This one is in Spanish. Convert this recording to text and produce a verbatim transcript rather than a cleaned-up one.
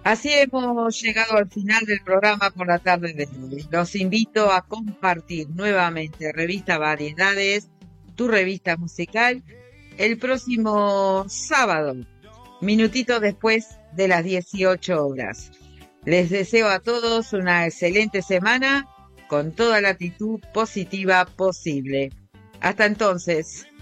Así hemos llegado al final del programa por la tarde de hoy. Los invito a compartir nuevamente Revista Variedades, tu revista musical, el próximo sábado, minutitos después de las dieciocho horas. Les deseo a todos una excelente semana con toda la actitud positiva posible. Hasta entonces.